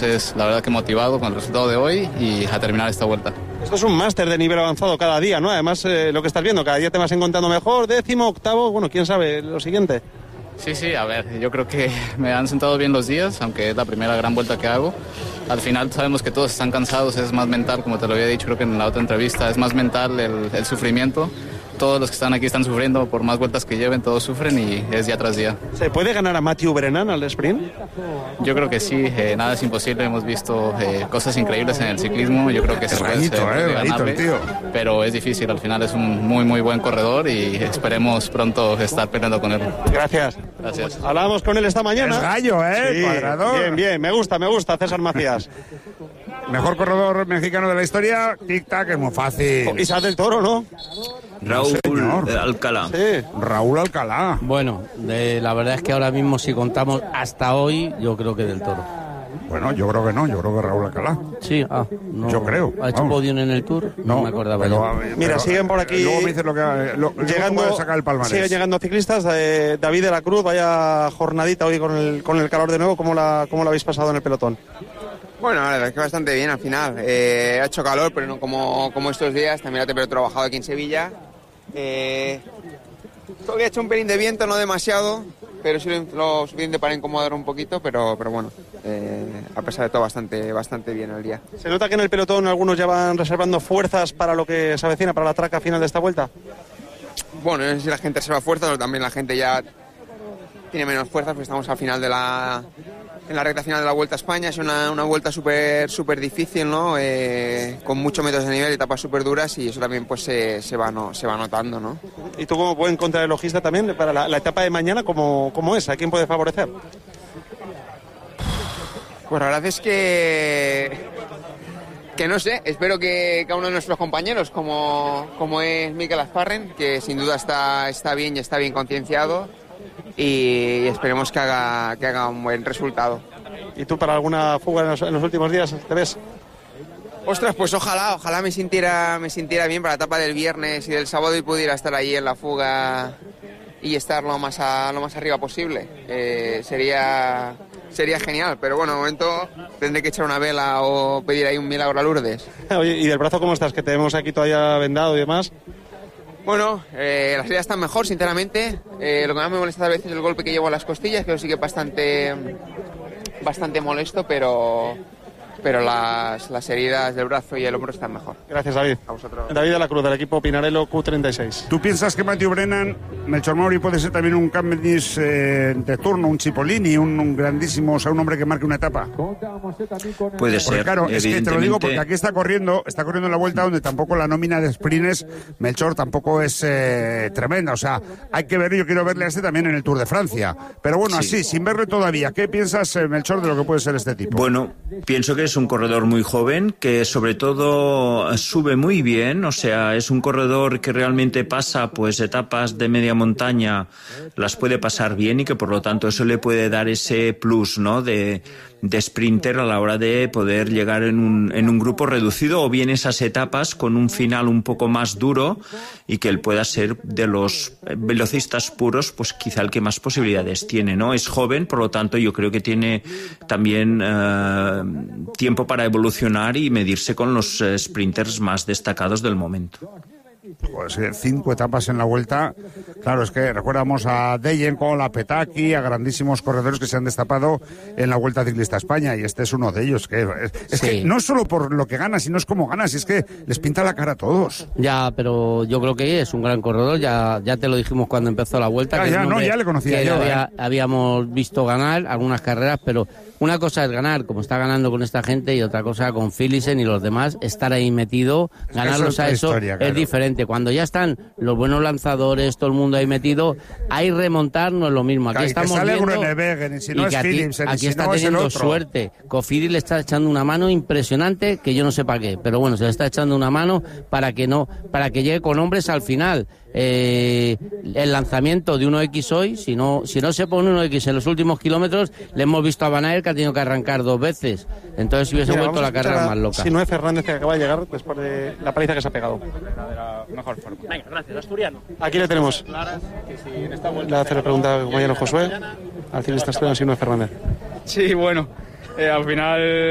entonces la verdad que motivado con el resultado de hoy y a terminar esta vuelta. Esto es un máster de nivel avanzado cada día, ¿no? Además, lo que estás viendo, cada día te vas encontrando mejor, 10º, 8º, bueno, quién sabe, lo siguiente. Sí, a ver, yo creo que me han sentado bien los días, aunque es la primera gran vuelta que hago. Al final sabemos que todos están cansados, es más mental, como te lo había dicho creo que en la otra entrevista, es más mental el sufrimiento. Todos los que están aquí están sufriendo, por más vueltas que lleven, todos sufren y es día tras día. ¿Se puede ganar a Mathieu Brennan al sprint? Yo creo que sí, nada es imposible, hemos visto cosas increíbles en el ciclismo, yo creo que se puede ganarle, tío. Pero es difícil, al final es un muy buen corredor y esperemos pronto estar peleando con él. Gracias. Hablábamos con él esta mañana. Es gallo, sí, cuadrador. Bien, me gusta César Macías. Mejor corredor mexicano de la historia, tic-tac, es muy fácil. Isaac del Toro, ¿no? Raúl Alcalá. Sí. Raúl Alcalá. Bueno, la verdad es que ahora mismo si contamos hasta hoy, yo creo que del Toro. Bueno, yo creo que no, yo creo que Raúl Alcalá. Sí, no. Yo creo. ¿Ha hecho podium en el Tour? No me acordaba. Mira, siguen por aquí. Luego me dices llegando a sacar el palmarés. Siguen llegando ciclistas. David de la Cruz, vaya jornadita hoy con el calor de nuevo. ¿Cómo la habéis pasado en el pelotón? Bueno, la verdad es que bastante bien al final. Ha hecho calor, pero no como estos días. También la temperatura ha bajado aquí en Sevilla. Todavía ha hecho un pelín de viento, no demasiado, pero sí lo suficiente para incomodar un poquito, pero bueno, a pesar de todo bastante bien el día. ¿Se nota que en el pelotón algunos ya van reservando fuerzas para lo que se avecina, para la traca final de esta vuelta? Bueno, no sé si la gente reserva fuerzas o también la gente ya tiene menos fuerzas, porque estamos al final en la recta final de la Vuelta a España. Es una vuelta súper difícil, ¿no? Con muchos metros de nivel, etapas súper duras, y eso también pues se va notando, ¿no? ¿Y tú como buen contrarrelojista también para la etapa de mañana, cómo es? ¿A quién puede favorecer? Pues la verdad es que no sé, espero que cada uno de nuestros compañeros, como es Mikel Asparren, que sin duda está bien y está bien concienciado, y esperemos que haga un buen resultado. ¿Y tú para alguna fuga en los últimos días te ves? Ostras, pues ojalá me sintiera bien para la etapa del viernes y del sábado y pudiera estar allí en la fuga y estar lo más arriba posible. Sería genial, pero bueno, de momento tendré que echar una vela o pedir ahí un milagro a Lourdes. Oye, ¿y del brazo cómo estás? Que te vemos aquí todavía vendado y demás. Bueno, las heridas están mejor, sinceramente. Lo que más me molesta a veces es el golpe que llevo a las costillas, que sí que es bastante molesto, pero las heridas del brazo y el hombro están mejor. Gracias, David. A vosotros. David de la Cruz, del equipo Pinarello Q36. ¿Tú piensas que Mathieu Brennan, Melchor Mauri, puede ser también un Cavendish de turno, un Cipollini, un grandísimo, o sea, un hombre que marque una etapa? Puede ser. Porque claro, es que te lo digo porque aquí está corriendo en la vuelta donde tampoco la nómina de sprints, Melchor, tampoco es tremenda. O sea, hay que ver, yo quiero verle a este también en el Tour de Francia. Pero bueno, sí, así, sin verle todavía, ¿qué piensas, Melchor, de lo que puede ser este tipo? Bueno, pienso que es un corredor muy joven, que sobre todo sube muy bien, o sea, es un corredor que realmente pasa pues etapas de media montaña, las puede pasar bien y que por lo tanto eso le puede dar ese plus, ¿no?, de sprinter a la hora de poder llegar en un grupo reducido o bien esas etapas con un final un poco más duro y que él pueda ser de los velocistas puros pues quizá el que más posibilidades tiene, ¿no? Es joven, por lo tanto yo creo que tiene también tiempo para evolucionar y medirse con los sprinters más destacados del momento. Pues 5 etapas en la vuelta. Claro, es que recuerdamos a Degenkolb, a Petaki, a grandísimos corredores que se han destapado en la Vuelta Ciclista a España, y este es uno de ellos. Es que no solo por lo que gana, sino es como gana, si es que les pinta la cara a todos. Ya, pero yo creo que es un gran corredor, ya te lo dijimos cuando empezó la Vuelta. Ya le conocía yo. Habíamos visto ganar algunas carreras, pero una cosa es ganar, como está ganando con esta gente, y otra cosa con Philipsen y los demás, estar ahí metido, ganarlos a eso es diferente. Cuando ya están los buenos lanzadores, todo el mundo ahí metido, ahí remontar no es lo mismo. Aquí estamos viendo si no es Philipsen, aquí si está no teniendo es el otro. suerte. Cofidis le está echando una mano impresionante, que yo no sé para qué, pero bueno, se le está echando una mano para que llegue con hombres al final. El lanzamiento de 1X hoy, si no se pone 1X en los últimos kilómetros, le hemos visto a Van Aert que ha tenido que arrancar 2 veces, entonces si hubiese vuelto la carrera más loca. Si no es Fernández, que acaba de llegar después de la paliza que se ha pegado. Mejor forma. Venga, gracias, Asturiano. Aquí le tenemos. Le hace la pregunta al compañero Josué al ciclista asturiano, si no es Fernández. Sí, bueno, al final